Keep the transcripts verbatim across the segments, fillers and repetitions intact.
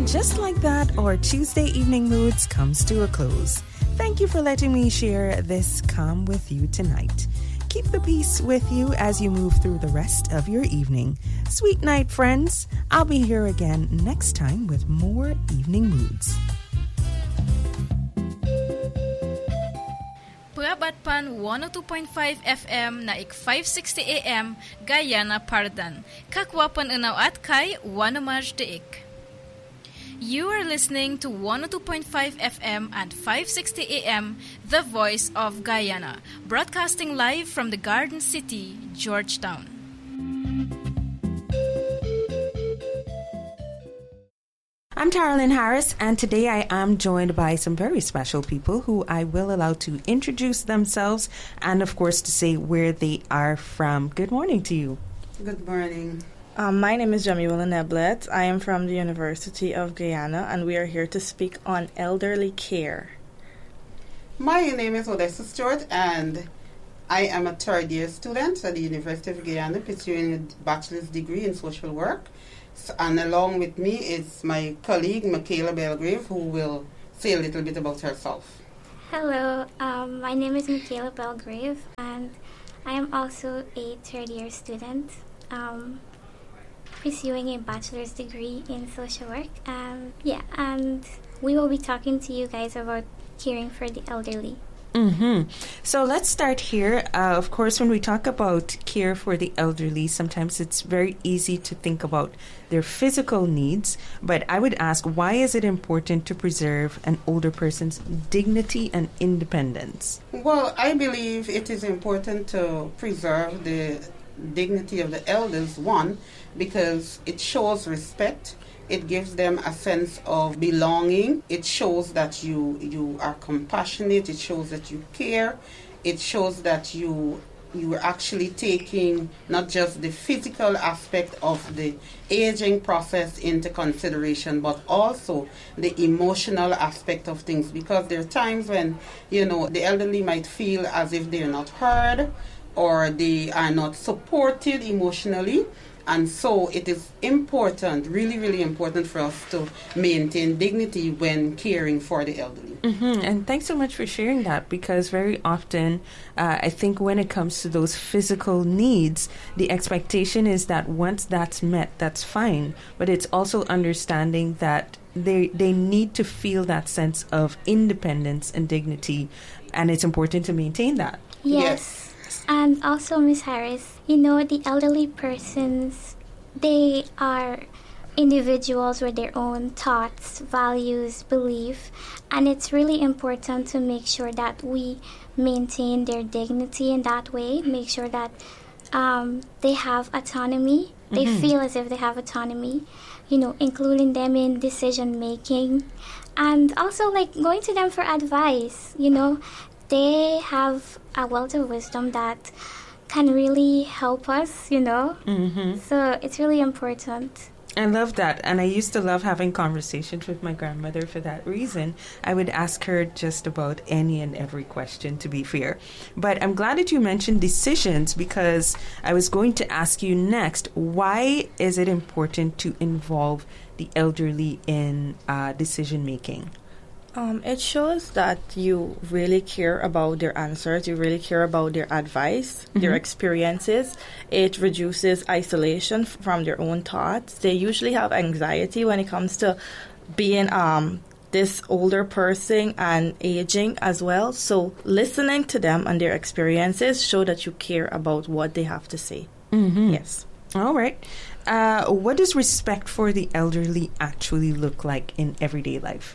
just like that, our Tuesday Evening Moods comes to a close. Thank you for letting me share this calm with you tonight. Keep the peace with you as you move through the rest of your evening. Sweet night, friends. I'll be here again next time with more Evening Moods. Prabatpan one oh two point five F M na ik five sixty A M Guyana Pardan. Kakwapan unaw at kay Wanamaj deik. You are listening to one oh two point five F M and five sixty A M, The Voice of Guyana, broadcasting live from the Garden City, Georgetown. I'm Taralyn Harris, and today I am joined by some very special people who I will allow to introduce themselves and, of course, to say where they are from. Good morning to you. Good morning. Um, my name is Jamiwala Neblet. I am from the University of Guyana, and we are here to speak on elderly care. My name is Odessa Stewart, and I am a third-year student at the University of Guyana, pursuing a bachelor's degree in social work. So, and along with me is my colleague, Michaela Belgrave, who will say a little bit about herself. Hello, um, my name is Michaela Belgrave, and I am also a third-year student. Um, pursuing a bachelor's degree in social work. Um, yeah, and we will be talking to you guys about caring for the elderly. Mm-hmm. So let's start here. Uh, of course, when we talk about care for the elderly, sometimes it's very easy to think about their physical needs. But I would ask, why is it important to preserve an older person's dignity and independence? Well, I believe it is important to preserve the dignity of the elders, one, because it shows respect. It gives them a sense of belonging. It shows that you you are compassionate. It shows that you care. It shows that you you are actually taking not just the physical aspect of the aging process into consideration, but also the emotional aspect of things. Because there are times when, you know, the elderly might feel as if they're not heard, or they are not supported emotionally. And so it is important, really, really important for us to maintain dignity when caring for the elderly. Mm-hmm. And thanks so much for sharing that, because very often uh, I think when it comes to those physical needs, the expectation is that once that's met, that's fine. But it's also understanding that they they need to feel that sense of independence and dignity, and it's important to maintain that. Yes. Yes. And also, Miz Harris, you know, the elderly persons, they are individuals with their own thoughts, values, belief, and it's really important to make sure that we maintain their dignity in that way, make sure that um, they have autonomy, they mm-hmm. feel as if they have autonomy, you know, including them in decision making, and also like going to them for advice, you know. They have a wealth of wisdom that can really help us, you know. Mm-hmm. So it's really important. I love that. And I used to love having conversations with my grandmother for that reason. I would ask her just about any and every question, to be fair. But I'm glad that you mentioned decisions, because I was going to ask you next, why is it important to involve the elderly in uh, decision making? Um, it shows that you really care about their answers, you really care about their advice, mm-hmm. their experiences. It reduces isolation from their own thoughts. They usually have anxiety when it comes to being um, this older person and aging as well. So listening to them and their experiences show that you care about what they have to say. Mm-hmm. Yes. All right. Uh, what does respect for the elderly actually look like in everyday life?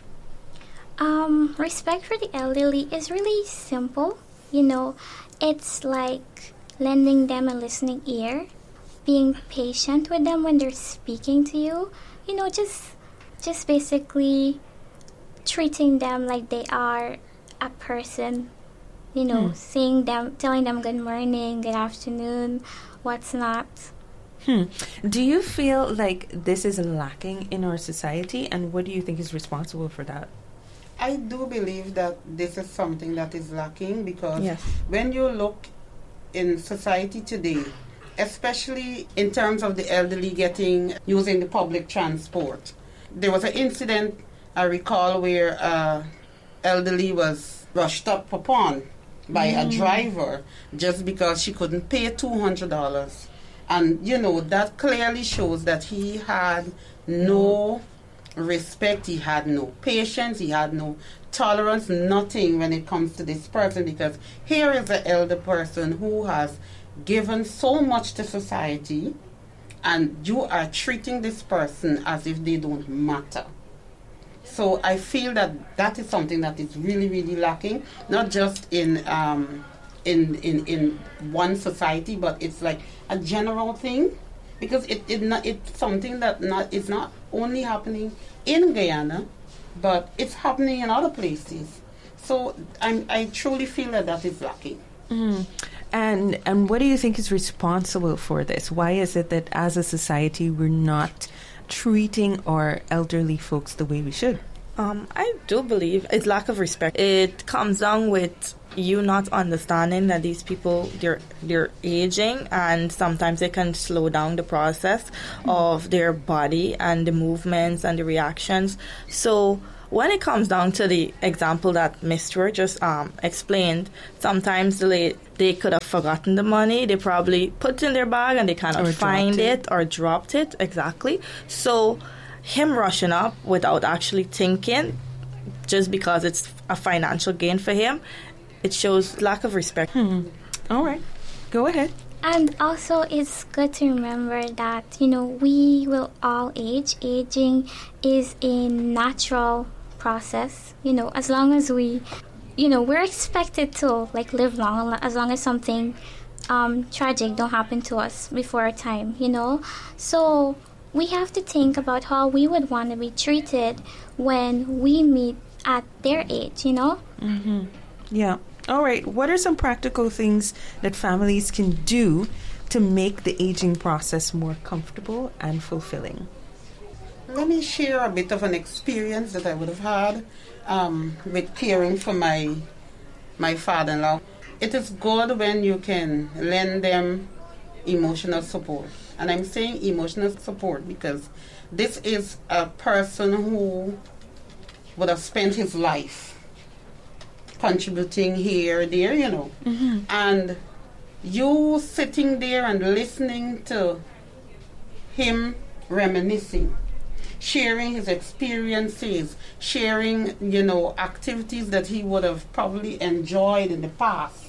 Um, respect for the elderly is really simple. You know, it's like lending them a listening ear, being patient with them when they're speaking to you. You know, just just basically treating them like they are a person. You know, hmm. seeing them, telling them good morning, good afternoon, what's not. Hmm. Do you feel like this is lacking in our society, and what do you think is responsible for that? I do believe that this is something that is lacking, because yes. when you look in society today, especially in terms of the elderly getting using the public transport, there was an incident I recall where uh, elderly was rushed up upon by mm. a driver just because she couldn't pay two hundred dollars. And, you know, that clearly shows that he had no respect, he had no patience, he had no tolerance, nothing when it comes to this person, because here is an elder person who has given so much to society, and you are treating this person as if they don't matter. So I feel that that is something that is really, really lacking, not just in um, in, in in one society, but it's like a general thing, because it, it not, it's something that not is not only happening in Guyana, but it's happening in other places. So I'm, I truly feel that that is lacking. Mm. And and what do you think is responsible for this? Why is it that as a society we're not treating our elderly folks the way we should? Um, I do believe it's lack of respect. It comes down with you not understanding that these people, they're, they're aging, and sometimes they can slow down the process of their body and the movements and the reactions. So when it comes down to the example that Miz Stewart just um, explained, sometimes they, they could have forgotten the money. They probably put it in their bag and they cannot find it. it or dropped it. Exactly. So him rushing up without actually thinking, just because it's a financial gain for him, it shows lack of respect. Hmm. All right. Go ahead. And also, it's good to remember that, you know, we will all age. Aging is a natural process. You know, as long as we, you know, we're expected to, like, live long, as long as something um, tragic don't happen to us before our time, you know. So we have to think about how we would want to be treated when we meet at their age, you know. Mm-hmm. Yeah. All right. What are some practical things that families can do to make the aging process more comfortable and fulfilling? Let me share a bit of an experience that I would have had um, with caring for my my father-in-law. It is good when you can lend them emotional support. And I'm saying emotional support because this is a person who would have spent his life contributing here, there, you know. Mm-hmm. And you sitting there and listening to him reminiscing, sharing his experiences, sharing, you know, activities that he would have probably enjoyed in the past.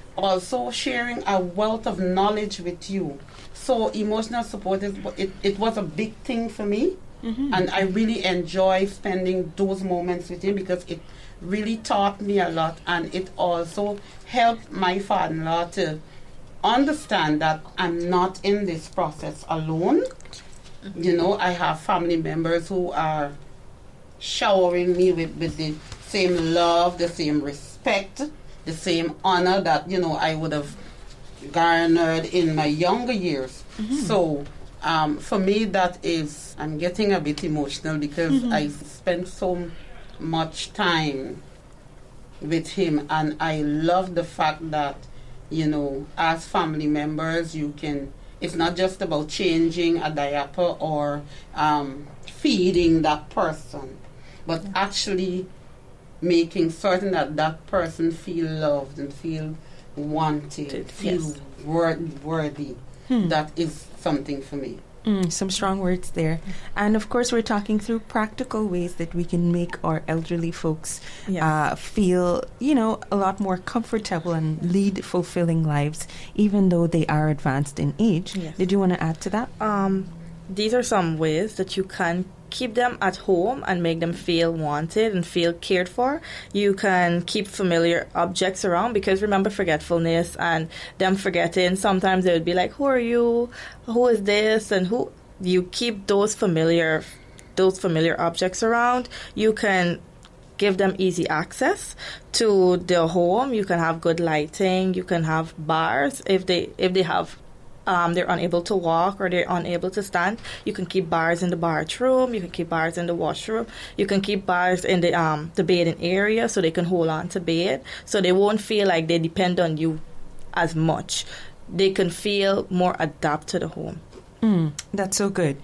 Also sharing a wealth of knowledge with you. So emotional support, is, it, it was a big thing for me. Mm-hmm. And I really enjoy spending those moments with him because it really taught me a lot, and it also helped my father-in-law to understand that I'm not in this process alone. Mm-hmm. You know, I have family members who are showering me with, with the same love, the same respect, the same honor that, you know, I would have garnered in my younger years. Mm-hmm. So um, for me, that is, I'm getting a bit emotional because mm-hmm. I spent so much time with him, and I love the fact that, you know, as family members, you can, it's not just about changing a diaper or um, feeding that person, but yeah. actually making certain that that person feel loved and feel wanted, feel yes. wor- worthy. Hmm. That is something for me. Mm, some strong words there. And of course, we're talking through practical ways that we can make our elderly folks yes. uh, feel, you know, a lot more comfortable and lead fulfilling lives, even though they are advanced in age. Yes. Did you want to add to that? Um, these are some ways that you can keep them at home and make them feel wanted and feel cared for. You can keep familiar objects around, because remember forgetfulness and them forgetting. Sometimes they would be like, who are you? Who is this? And who? You keep those familiar those familiar objects around. You can give them easy access to their home. You can have good lighting. You can have bars if they if they have Um, they're unable to walk or they're unable to stand. You can keep bars in the bathroom. You can keep bars in the washroom. You can keep bars in the um the bathing area so they can hold on to bathe. So they won't feel like they depend on you as much. They can feel more adapt to the home. Mm, that's so good.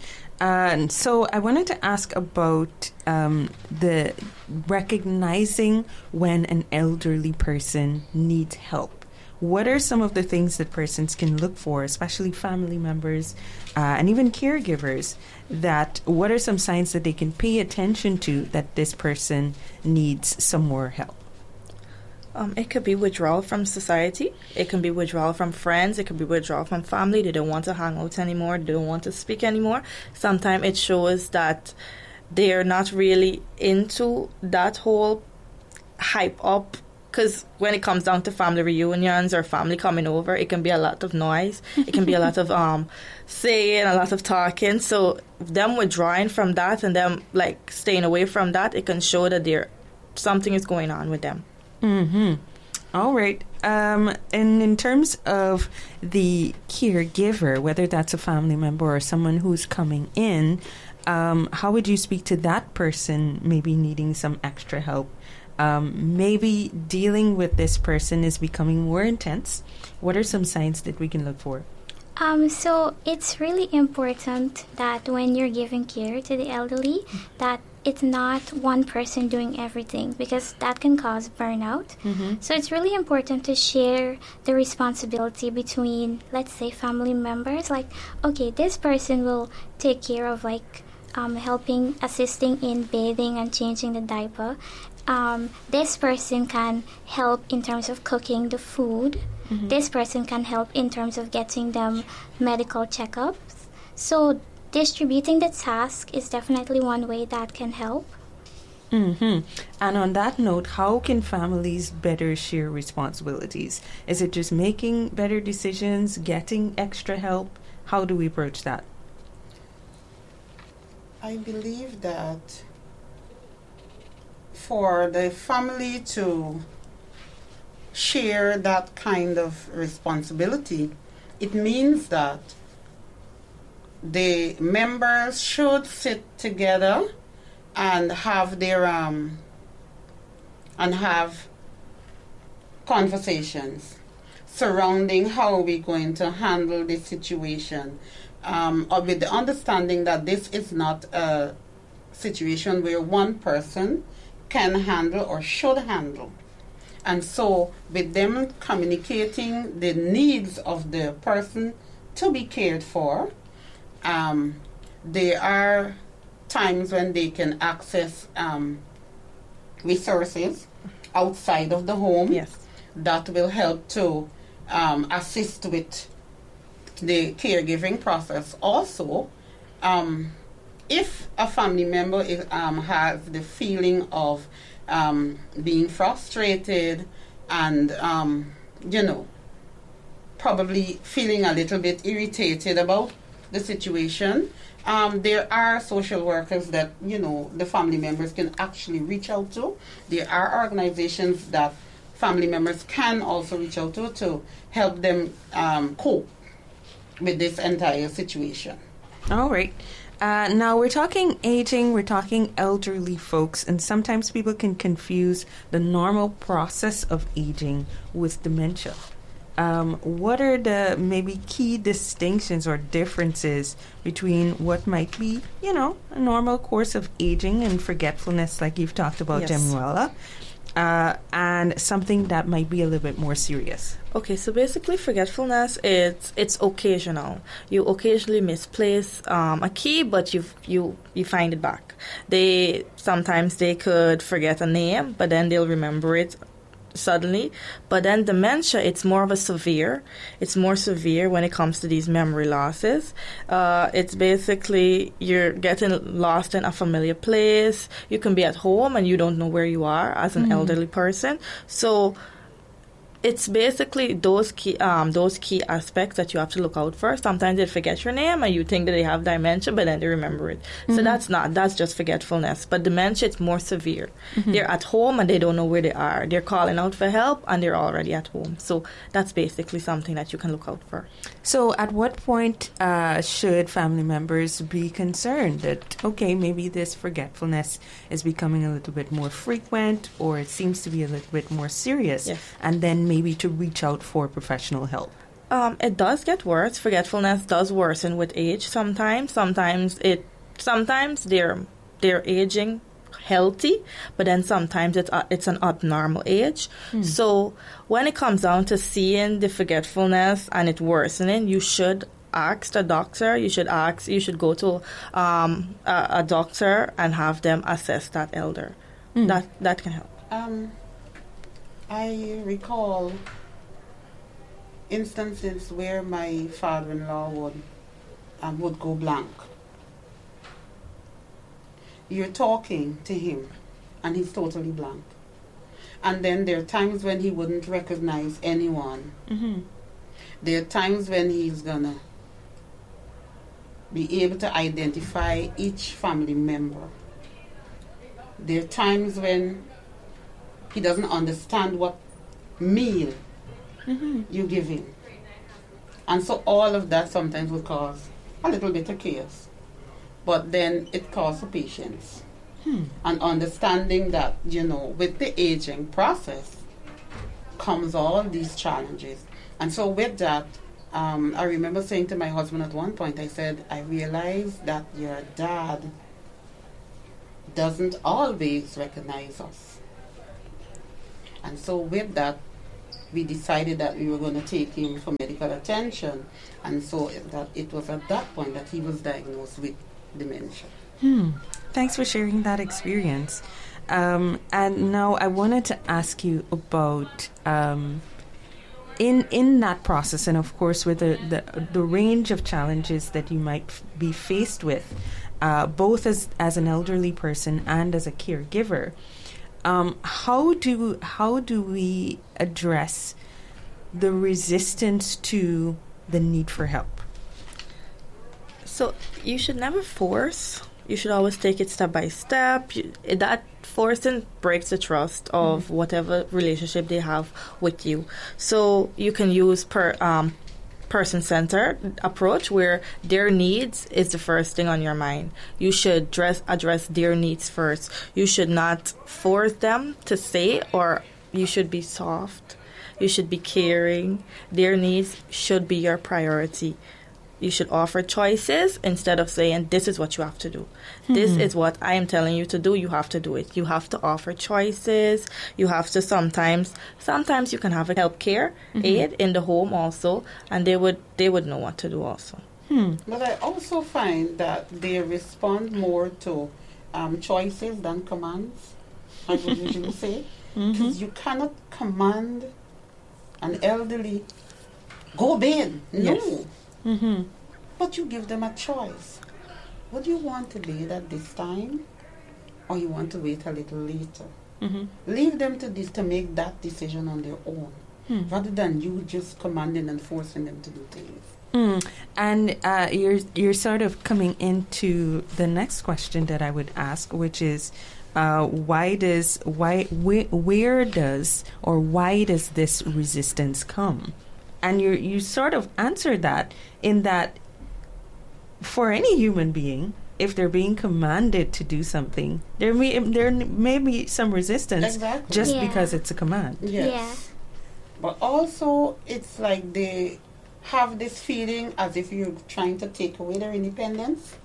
And so I wanted to ask about um, the recognizing when an elderly person needs help. What are some of the things that persons can look for, especially family members uh, and even caregivers, that what are some signs that they can pay attention to that this person needs some more help? Um, it could be withdrawal from society. It can be withdrawal from friends. It could be withdrawal from family. They don't want to hang out anymore. They don't want to speak anymore. Sometimes it shows that they're not really into that whole hype up. Because when it comes down to family reunions or family coming over, it can be a lot of noise. It can be a lot of um, saying, a lot of talking. So them withdrawing from that and them like staying away from that, it can show that they're something is going on with them. Mm-hmm. All right. Um, and in terms of the caregiver, whether that's a family member or someone who's coming in, um, how would you speak to that person maybe needing some extra help? Um, maybe dealing with this person is becoming more intense. What are some signs that we can look for? Um, so it's really important that when you're giving care to the elderly, that it's not one person doing everything, because that can cause burnout. Mm-hmm. So it's really important to share the responsibility between, let's say, family members. Like, okay, this person will take care of like um, helping, assisting in bathing and changing the diaper. Um, this person can help in terms of cooking the food. Mm-hmm. This person can help in terms of getting them medical checkups. So distributing the task is definitely one way that can help. Mm-hmm. And on that note, how can families better share responsibilities? Is it just making better decisions, getting extra help? How do we approach that? I believe that for the family to share that kind of responsibility, it means that the members should sit together and have their um and have conversations surrounding how we're going to handle this situation, um, or with the understanding that this is not a situation where one person can handle or should handle. And so with them communicating the needs of the person to be cared for, um, there are times when they can access um, resources outside of the home. Yes. That will help to um, assist with the caregiving process. Also, um, if a family member is, um, has the feeling of um, being frustrated and, um, you know, probably feeling a little bit irritated about the situation, um, there are social workers that, you know, the family members can actually reach out to. There are organizations that family members can also reach out to to help them um, cope with this entire situation. All right. Uh, now, we're talking aging, we're talking elderly folks, and sometimes people can confuse the normal process of aging with dementia. Um, what are the maybe key distinctions or differences between what might be, you know, a normal course of aging and forgetfulness, like you've talked about, Yes. Jamuela, uh, and something that might be a little bit more serious? Okay, so basically forgetfulness, it's it's occasional. You occasionally misplace um, a key, but you you you find it back. They sometimes they could forget a name, but then they'll remember it suddenly. But then dementia, it's more of a severe. It's more severe when it comes to these memory losses. Uh, it's basically you're getting lost in a familiar place. You can be at home and you don't know where you are as an mm. elderly person. So it's basically those key um, those key aspects that you have to look out for. Sometimes they forget your name and you think that they have dementia, but then they remember it. Mm-hmm. So that's not, that's just forgetfulness. But dementia, it's more severe. Mm-hmm. They're at home and they don't know where they are. They're calling out for help and they're already at home. So that's basically something that you can look out for. So at what point uh, should family members be concerned that, okay, maybe this forgetfulness is becoming a little bit more frequent, or it seems to be a little bit more serious, yes. and then maybe to reach out for professional help? Um, it does get worse. Forgetfulness does worsen with age sometimes. Sometimes it sometimes they're they're aging healthy, but then sometimes it's uh, it's an abnormal age. Mm. So when it comes down to seeing the forgetfulness and it worsening, you should ask the doctor. You should ask. You should go to um, a, a doctor and have them assess that elder. Mm. That that can help. Um, I recall instances where my father-in-law would um, would go blank. You're talking to him, and he's totally blank. And then there are times when he wouldn't recognize anyone. Mm-hmm. There are times when he's gonna be able to identify each family member. There are times when he doesn't understand what meal mm-hmm. you give him. And so all of that sometimes will cause a little bit of chaos. But then it calls for patience. Hmm. And understanding that, you know, with the aging process comes all these challenges. And so with that, um, I remember saying to my husband at one point, I said, I realize that your dad doesn't always recognize us. And so with that, we decided that we were going to take him for medical attention. And so that it was at that point that he was diagnosed with dementia. Hmm. Thanks for sharing that experience. Um, and now I wanted to ask you about um, in in that process, and of course with the the, the range of challenges that you might f- be faced with, uh, both as as an elderly person and as a caregiver. Um, how do how do we address the resistance to the need for help? So you should never force. You should always take it step by step. You, that forcing breaks the trust of mm-hmm. whatever relationship they have with you. So you can use per um, person-centered approach where their needs is the first thing on your mind. You should dress, address their needs first. You should not force them to say, or you should be soft. You should be caring. Their needs should be your priority. You should offer choices instead of saying, this is what you have to do. Mm-hmm. This is what I am telling you to do. You have to do it. You have to offer choices. You have to sometimes, sometimes you can have a help care mm-hmm. aid in the home also, and they would they would know what to do also. Hmm. But I also find that they respond more to um, choices than commands, I would usually say. Because mm-hmm. you cannot command an elderly, go bed. No. Yes. Mm-hmm. But you give them a choice. Would you want to bathe at this time, or you want to wait a little later? Mm-hmm. Leave them to this to make that decision on their own, mm. rather than you just commanding and forcing them to do things. Mm. And uh, you're you're sort of coming into the next question that I would ask, which is, uh, why does why wh- where does or why does this resistance come? And you you sort of answered that in that for any human being, if they're being commanded to do something, there may there may be some resistance exactly. just yeah. because it's a command. Yes. Yeah. But also, it's like they have this feeling as if you're trying to take away their independence.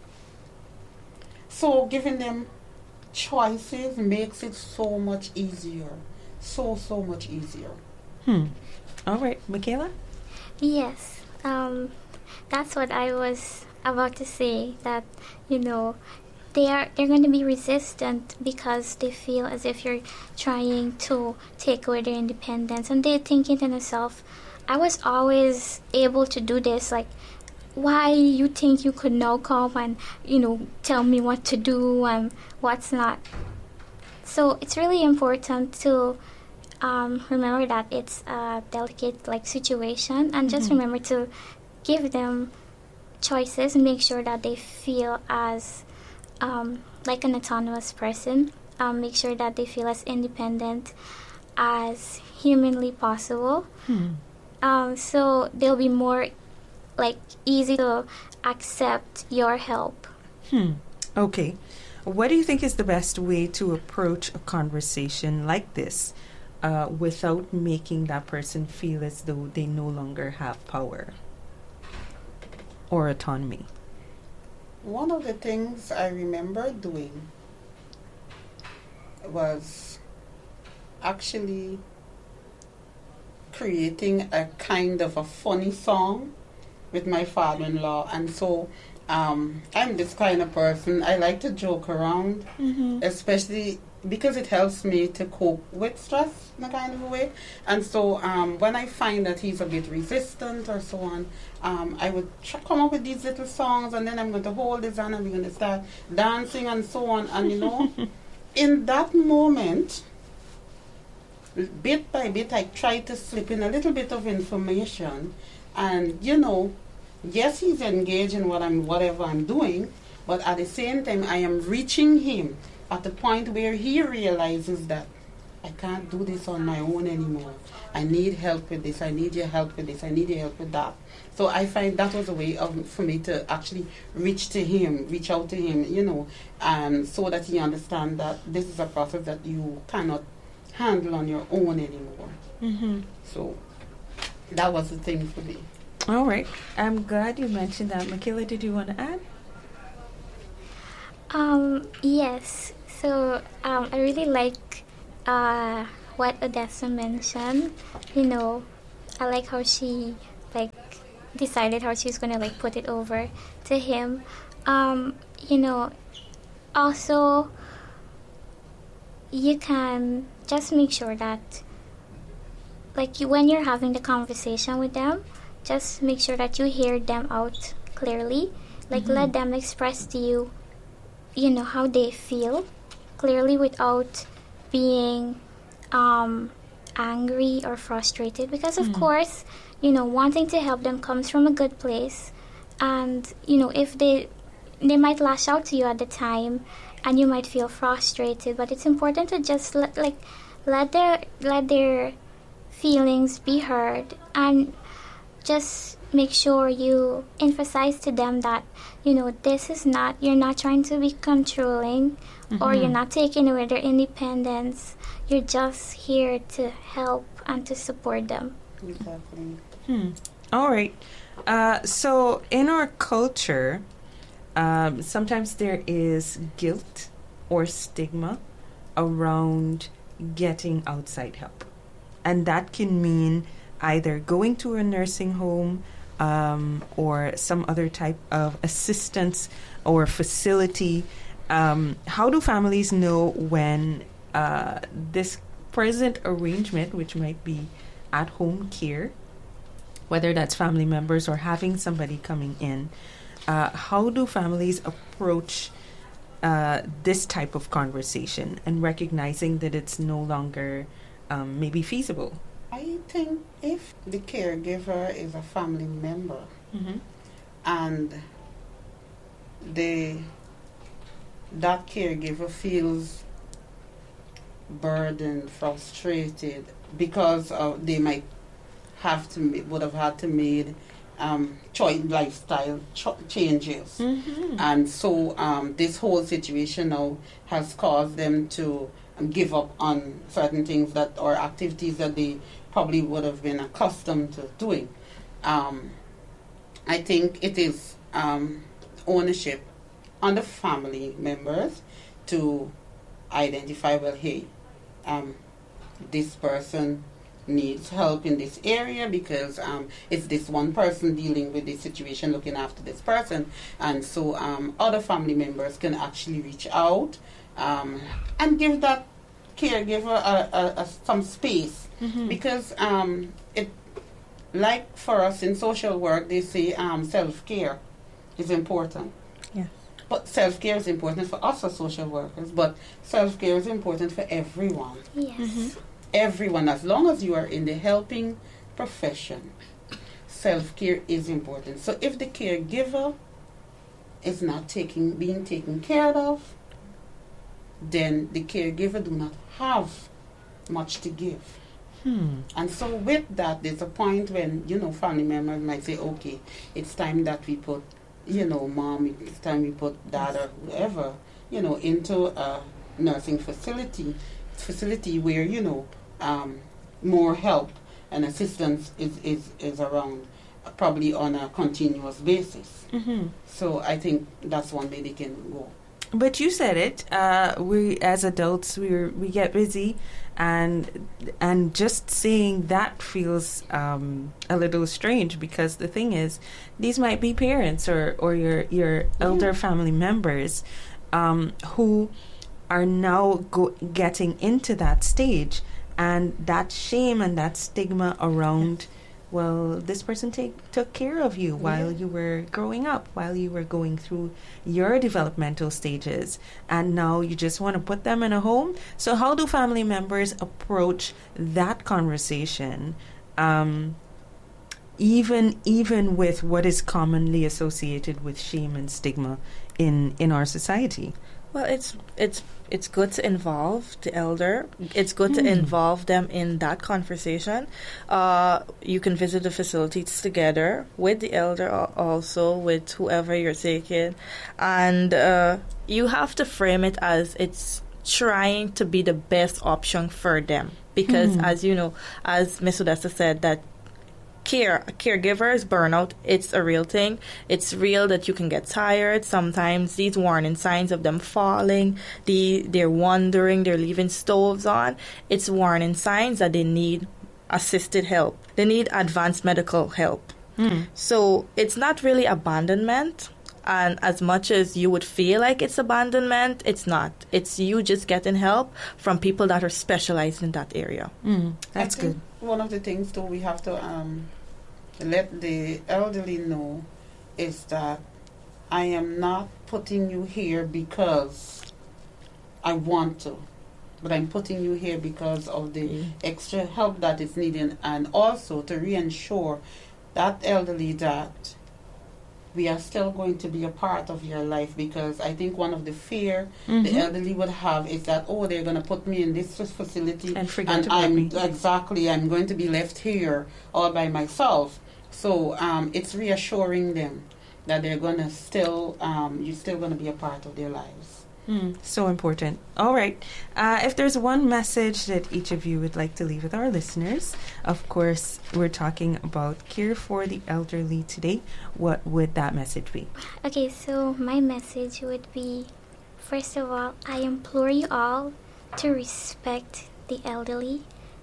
So giving them choices makes it so much easier. So, so much easier. Hmm. All right. Michaela? Yes, um, that's what I was about to say, that, you know, they are, they're going to be resistant because they feel as if you're trying to take away their independence. And they're thinking to themselves, I was always able to do this, like, why you think you could now come and, you know, tell me what to do and what's not. So it's really important to Um, remember that it's a delicate like situation, and just mm-hmm. remember to give them choices and make sure that they feel as um, like an autonomous person. Um, make sure that they feel as independent as humanly possible. Mm-hmm. Um, so they'll be more like easy to accept your help. Hmm. Okay. What do you think is the best way to approach a conversation like this? Uh, without making that person feel as though they no longer have power or autonomy? One of the things I remember doing was actually creating a kind of a funny song with my father-in-law. And so um, I'm this kind of person. I like to joke around, Mm-hmm. especially because it helps me to cope with stress in a kind of a way. And so um, when I find that he's a bit resistant or so on, um, I would tr- come up with these little songs, and then I'm going to hold his hand and we're going to start dancing and so on. And you know, in that moment, bit by bit, I try to slip in a little bit of information. And you know, yes, he's engaged in what I'm, whatever I'm doing, but at the same time, I am reaching him at the point where he realizes that I can't do this on my own anymore. I need help with this. I need your help with this. I need your help with that. So I find that was a way of for me to actually reach to him, reach out to him, you know, and so that he understands that this is a process that you cannot handle on your own anymore. Mm-hmm. So that was the thing for me. All right. I'm glad you mentioned that. Michaela, did you want to add? Um, yes. So um, I really like uh, what Odessa mentioned. You know, I like how she like decided how she's gonna like put it over to him. Um, you know, also you can just make sure that like you, when you're having the conversation with them, just make sure that you hear them out clearly. Like Mm-hmm. let them express to you, you know, how they feel clearly without being um, angry or frustrated. Because of Mm. course, you know, wanting to help them comes from a good place, and you know, if they they might lash out to you at the time, and you might feel frustrated. But it's important to just let, like let their let their feelings be heard, and just make sure you emphasize to them that, you know, this is not, you're not trying to be controlling, or you're not taking away their independence. You're just here to help and to support them. Exactly. Hmm. All right. Uh, so in our culture, um, sometimes there is guilt or stigma around getting outside help. And that can mean either going to a nursing home um, or some other type of assistance or facility. Um, how do families know when uh, this present arrangement, which might be at-home care, whether that's family members or having somebody coming in, uh, how do families approach uh, this type of conversation and recognizing that it's no longer um, maybe feasible? I think if the caregiver is a family member Mm-hmm. and they that caregiver feels burdened, frustrated because uh, they might have to ma- would have had to made um, choice lifestyle cho- changes, Mm-hmm. and so um, this whole situation now has caused them to um, give up on certain things that or activities that they probably would have been accustomed to doing. Um, I think it is um, ownership on the family members to identify, well, hey, um, this person needs help in this area because um, it's this one person dealing with this situation, looking after this person. And so um, other family members can actually reach out um, and give that caregiver a, a, a, some space. Mm-hmm. Because um, it, like for us in social work, they say um, self-care is important. Yeah. But self-care is important for us as social workers, but self-care is important for everyone. Yes. Mm-hmm. Everyone, as long as you are in the helping profession, self-care is important. So if the caregiver is not taking, being taken care of, then the caregiver do not have much to give. Hmm. And so with that, there's a point when, you know, family members might say, okay, it's time that we put, you know, mom, it's time we put dad or whoever, you know, into a nursing facility, facility where, you know, um, more help and assistance is, is, is around. probably on a continuous basis. Mm-hmm. So I think that's one way they can go. But you said it. Uh, we as adults, we we get busy, and and just saying that feels um, a little strange, because the thing is, these might be parents or or your your elder Yeah. family members um, who are now go- getting into that stage, and that shame and that stigma around. Well, this person take, took care of you while Yeah. you were growing up, while you were going through your developmental stages, and now you just want to put them in a home. So how do family members approach that conversation, um, even even with what is commonly associated with shame and stigma in, in our society? Well, it's it's it's good to involve the elder. It's good to Hmm. involve them in that conversation. Uh, you can visit the facilities together with the elder, al- also with whoever you're taking, and uh, you have to frame it as it's trying to be the best option for them. Because, Hmm. as you know, as Miss Odessa said, that care caregivers burnout, it's a real thing. It's real that you can get tired. Sometimes these warning signs of them falling, the they're wandering, they're leaving stoves on, it's warning signs that they need assisted help. They need advanced medical help. Hmm. So it's not really abandonment. And as much as you would feel like it's abandonment, it's not. It's you just getting help from people that are specialized in that area. Mm, that's I think good. One of the things, though, we have to um, let the elderly know is that I am not putting you here because I want to, but I'm putting you here because of the Mm. extra help that is needed, and also to reassure that elderly that we are still going to be a part of your life, because I think one of the fear the Mhm. elderly would have is that, oh, they're going to put me in this facility And forget and about I'm me. exactly I'm going to be left here all by myself. So um, it's reassuring them that they're going to still um, you're still going to be a part of their lives. Mm, so important. All right. Uh, if there's one message that each of you would like to leave with our listeners, of course, we're talking about care for the elderly today. What would that message be? Okay, so my message would be, first of all, I implore you all to respect the elderly.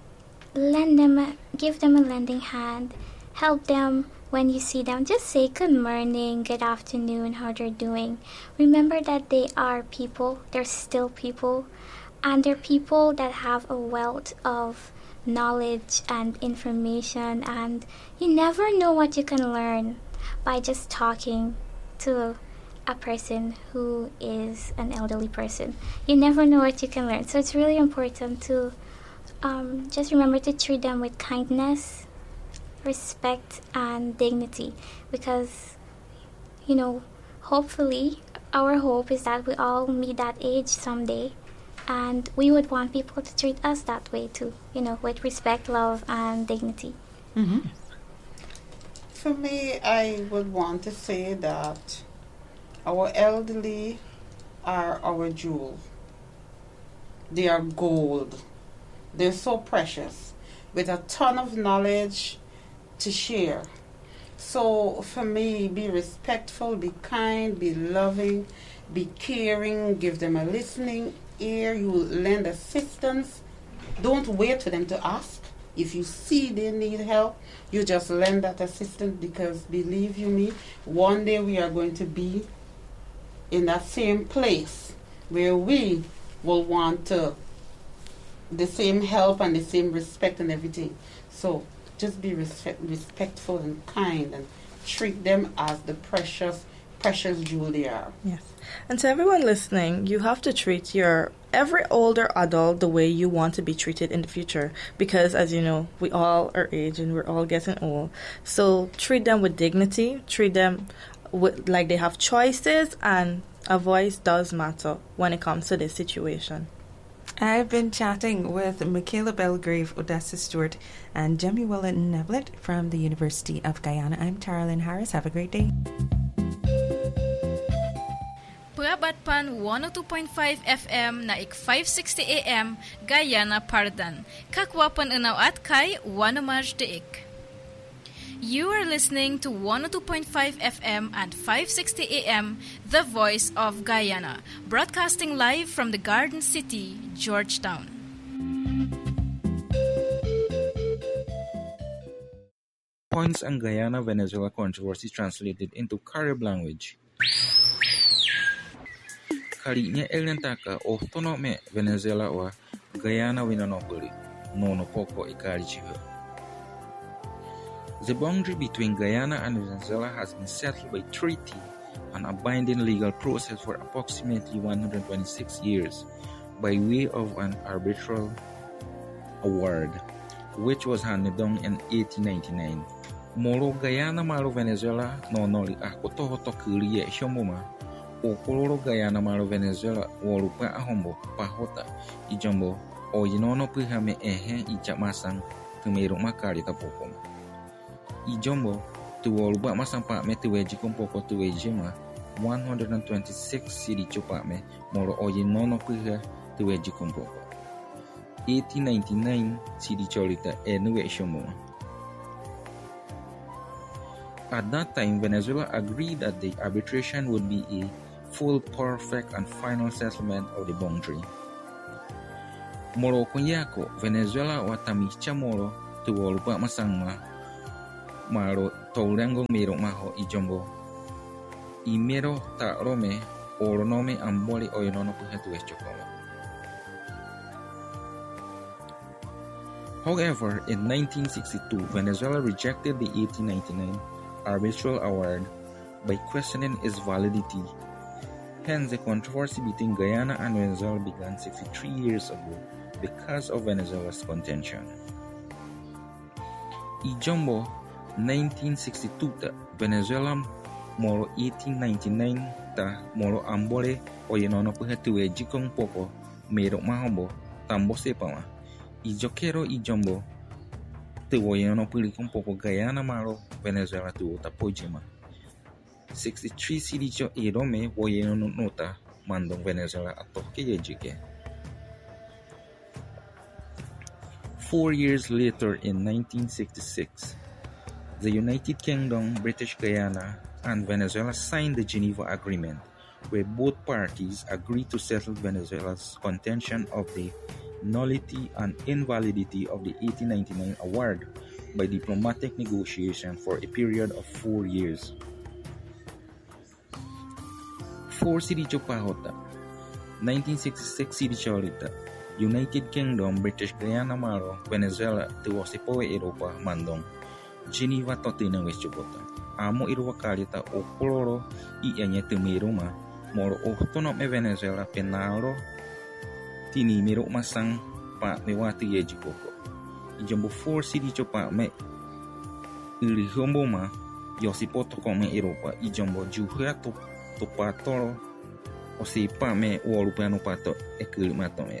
Lend them, a, give them a lending hand. Help them when you see them. Just say good morning, good afternoon, how they're doing. Remember that they are people. They're still people. And they're people that have a wealth of knowledge and information. And you never know what you can learn by just talking to a person who is an elderly person. You never know what you can learn. So it's really important to um, just remember to treat them with kindness, respect, and dignity. Because, you know, hopefully, our hope is that we all meet that age someday. And we would want people to treat us that way too, you know, with respect, love, and dignity. Mm-hmm. For me, I would want to say that our elderly are our jewel. They are gold. They're so precious, with a ton of knowledge to share. So for me, be respectful, be kind, be loving, be caring, give them a listening ear. You lend assistance. Don't wait for them to ask. If you see they need help, you just lend that assistance, because believe you me, one day we are going to be in that same place where we will want to the same help and the same respect and everything. So just be respect, respectful and kind, and treat them as the precious, precious jewel they are. Yes. And to everyone listening, you have to treat your every older adult the way you want to be treated in the future. Because, as you know, we all are aging, we're all getting old. So treat them with dignity, treat them with, like they have choices, and a voice does matter when it comes to this situation. I've been chatting with Michaela Belgrave, Odessa Stewart, and Jemuela Neblett from the University of Guyana. I'm Taralyn Harris. Have a great day. Prabatpan one oh two point five F M na ik five sixty A M Guyana Pardan. Kakwapan unaw at kay Wanamaj Deik. You are listening to one oh two point five F M and five sixty A M, The Voice of Guyana, broadcasting live from the Garden City, Georgetown. Points and Guyana-Venezuela controversy translated into Carib language. Kalinya elentaka autonome Venezuela wa Guyana winanopoli, nono poco ikarichiho. The boundary between Guyana and Venezuela has been settled by treaty and a binding legal process for approximately one hundred twenty-six years by way of an arbitral award, which was handed down in eighteen ninety-nine. Moro Guyana malo Venezuela no noli akotohoto kulie shomoma o koloro Guyana malo Venezuela wolupa ahombo pahota ijombo o yinono pihame ehe ijak masang tumero makari tapokoma ijombo tu wolupa masang pa me tuweji kumpoko tuweji ma one hundred twenty-six sidi chupa me moro o yinono piha tuweji kumpoko eighteen ninety-nine sidi cholita enuwe shomoma. At that time, Venezuela agreed that the arbitration would be a full, perfect, and final settlement of the boundary. Moro kunyako Venezuela watamicha moro tuwolupa masangma maro tourango mero maho ijombo imero ta rome oronome amboli oyonono puhetu chokoma. However, in nineteen sixty-two, Venezuela rejected the eighteen ninety-nine arbitral award by questioning its validity. Hence, the controversy between Guyana and Venezuela began sixty-three years ago because of Venezuela's contention. Ijombo nineteen sixty-two ta Venezuela moro eighteen ninety-nine ta moro ambole oyenono puhetuwe jikong poko mero mahombo tambo sepama. Ijokero ijombo te woyano pulikong poko Guyana malo Venezuela tu tapojima. sixty-three sidicho irome woyano nota mandong Venezuela atoke yejike. Four years later in nineteen sixty-six, the United Kingdom, British Guyana, and Venezuela signed the Geneva Agreement, where both parties agreed to settle Venezuela's contention of the nullity and invalidity of the eighteen ninety-nine award by diplomatic negotiation for a period of four years. Four Sidicho Pahota, nineteen sixty-six Sidicho Lita, United Kingdom, British Guyana Maro, Venezuela, Tuwasipoe Europa, Mandong, Geneva Totina Westchobota, Amo Irwa Kalita, O Coloro, I Enye Tumiruma, Moro Autonome Venezuela, Penaro, Tini Miro Masang, Pa Mewati Yejikoko. Ijombo four Sidicho Pa Me Irihombo Ma, Yosipoto Come Europa, Ijombo Juhia to Topatoro, Osipa Me Walupano Pato, Ekilimatome.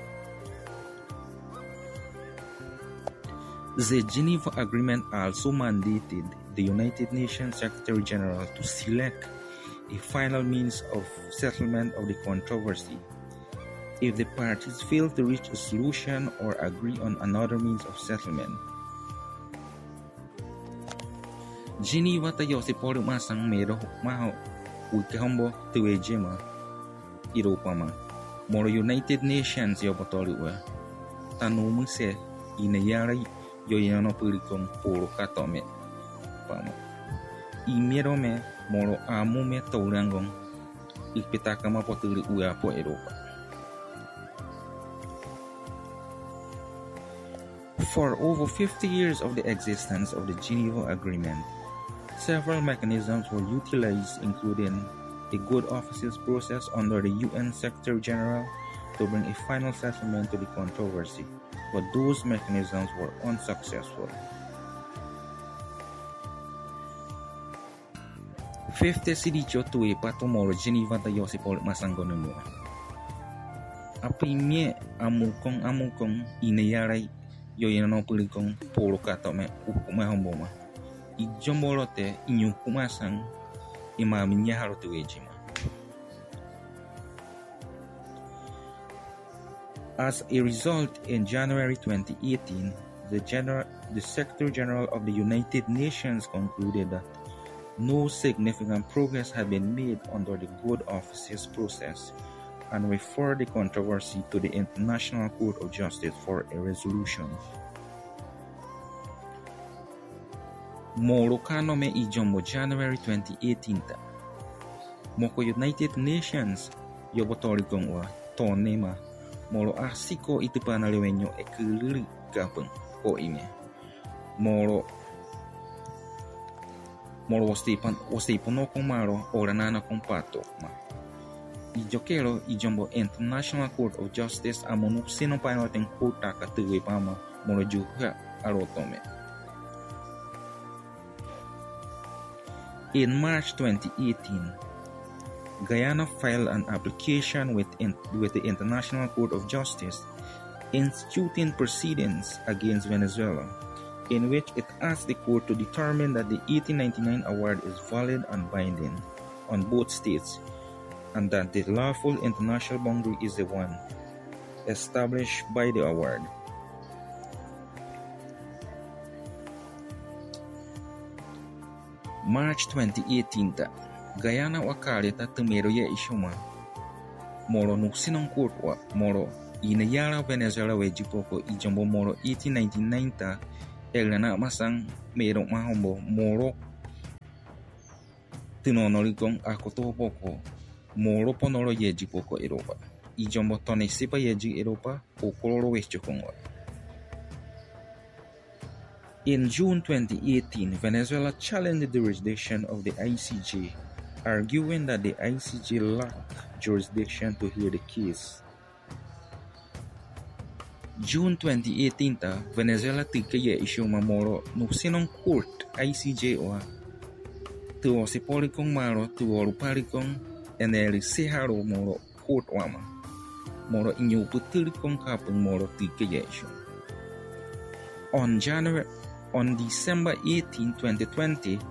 The Geneva Agreement also mandated the United Nations Secretary General to select a final means of settlement of the controversy. If the parties fail to reach a solution or agree on another means of settlement. Geneva ta Yosiporo masang mero maho wikahombo tuwejema Europa ma moro United Nations yopotoluwa tanumu se inayari yoyano pulikong puro katome pamo imero me moro amu me tourangong ikpitakama potuli ua po Europa. For over fifty years of the existence of the Geneva Agreement, several mechanisms were utilized, including a good offices process under the U N Secretary General to bring a final settlement to the controversy, but those mechanisms were unsuccessful. Fifty sidicho tuwe patomoro Geneva ta Yosipol masangonemo. Apimye amukong amukong inayaray yoyano pulikong polo katome ukuma homboma. Ijombolote inyukumasang imaminya harotuejima. As a result, in January twenty eighteen, the, General, the Secretary General of the United Nations concluded that no significant progress had been made under the good offices process and referred the controversy to the International Court of Justice for a resolution. Moro kanome ijombo January twenty eighteen ta. Moko United Nations yobotori kongwa tonema moro asiko itipana lewenyo ekuluri gapeng o ime. Moro Moro wastipan wastipono komaro oranana kompato ma. Ijokero ijombo International Court of Justice amonu sino painoten kota katuwe pama moro juga arotome. In March twenty eighteen, Guyana filed an application with, in, with the International Court of Justice instituting proceedings against Venezuela, in which it asked the court to determine that the eighteen ninety-nine award is valid and binding on both states, and that the lawful international boundary is the one established by the award. March twenty eighteen ta Guyana wakali ta tumero ya ishuma moro nuksinon court wa moro inayara Venezuela wejipoko ijombo moro eighteen ninety-nine ta elana masang mero mahombo moro tinonorikon akotopoko moro ponoro yejipoko Europa ijombo tonesipa yeji Europa okoloro wechokongwa. In June twenty eighteen, Venezuela challenged the jurisdiction of the I C J, arguing that the I C J lacked jurisdiction to hear the case. June twenty eighteen ta Venezuela tikaya issue mamoro nusinong court I C J wa tuo sipolikong maro tuo rupalikong eneli seharo moro court wama moro inyo putulikong kapeng moro tikaya issue. On January On December eighteenth, twenty twenty,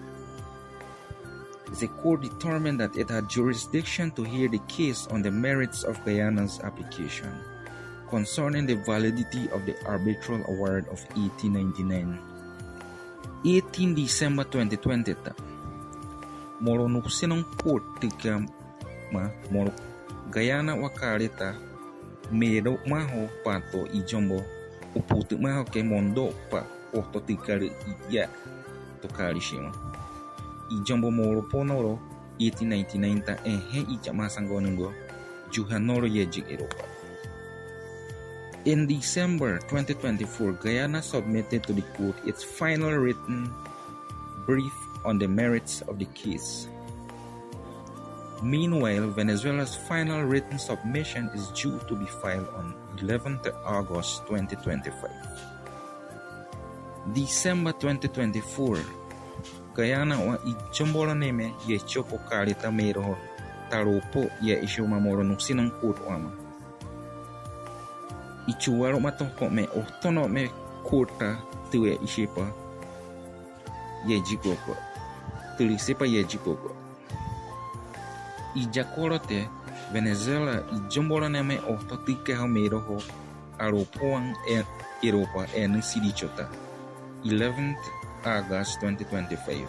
the court determined that it had jurisdiction to hear the case on the merits of Guyana's application concerning the validity of the arbitral award of eighteen ninety-nine. eighteenth December twenty twenty ta moro nusinong court tika ma moro Guyana wakalita mero maho pato ijombo uputu maho ke mondo pa Oto tikari iya tokari shima. Ijombo moro ponoro eighteen ninety-nine ta ehe icha masangonungo juhanoro yejik Europa. In December twenty twenty-four, Guyana submitted to the court its final written brief on the merits of the case. Meanwhile, Venezuela's final written submission is due to be filed on eleventh August twenty twenty-five. December twenty twenty-four, Guyana wa ijombola neme ye choko kalita mero taropo ye ishuma moro nusinong court wama. Ichuwaro matoko me otono me courta tuwe ishipa ye jikoko. Tulisipa ye jikoko. Ijakorote Venezuela ijombola neme ototike ha mero ho aropoang e Europa en sidichota. eleventh August twenty twenty-five.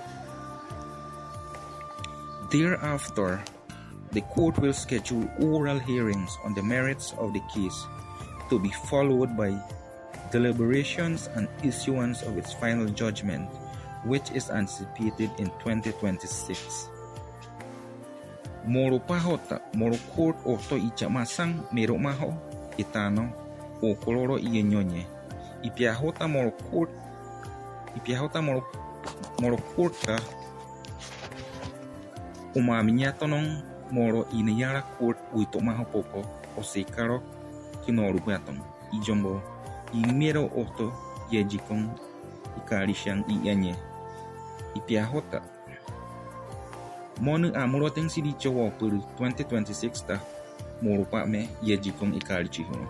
Thereafter, the court will schedule oral hearings on the merits of the case to be followed by deliberations and issuance of its final judgment, which is anticipated in twenty twenty-six. Moro pahota, moro court oto ichamasang mero maho, itano, o koloro iyenyonye. Ipiahota moro court Ipiahota moro moro courta umaminya tonong moro iniyara court uito maho poco o sekaro kinoru batong ijombo imero oto yejikon ikarishan iyanye Ipiahota monu amuro teng sidicho wo puru twenty twenty-six ta moro pa me yejikon ikarichihon.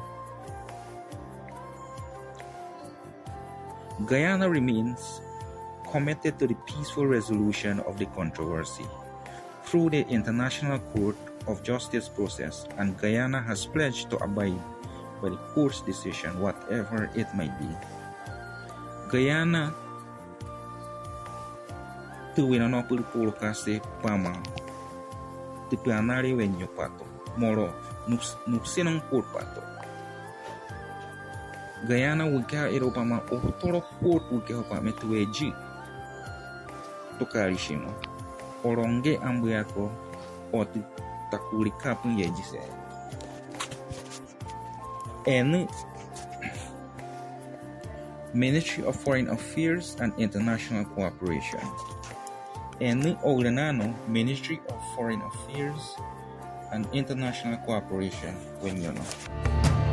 Guyana remains committed to the peaceful resolution of the controversy through the International Court of Justice process, and Guyana has pledged to abide by the court's decision, whatever it might be. Guyana tuwina no pulpul kase pama tipianari wenyo pato moro nuksinong pur pato. Guyana wika Eropa ma otoro port wika hopa metueji tokarishimo oronge ambuyako oti takuri kapun yejise en Ministry of Foreign Affairs and International Cooperation en Ogrenano Ministry of Foreign Affairs and International Cooperation when you know